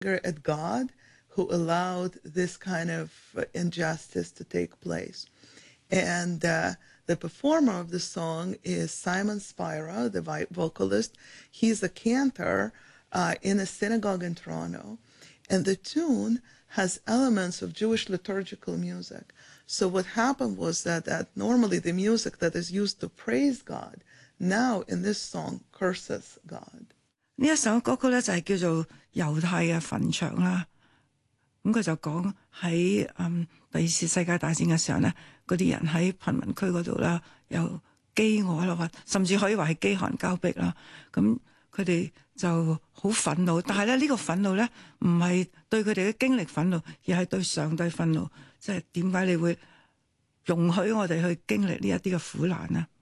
at God who allowed this kind of injustice to take place. And the performer of the song is Simon Spira, the vocalist. He's a cantor in a synagogue in Toronto. And the tune has elements of Jewish liturgical music. So what happened was that normally the music that is used to praise God, now in this song curses God. 呢一首歌曲咧就係叫做猶太嘅墳場啦。咁佢就講喺第二次世界大戰嘅時候咧，嗰啲人喺貧民區嗰度啦，有飢餓啦，甚至可以話係飢寒交迫啦。咁佢哋就好憤怒，但係咧呢個憤怒咧唔係對佢哋嘅經歷憤怒，而係對上帝憤怒，即係點解你會容許我哋去經歷呢一啲嘅苦難呢？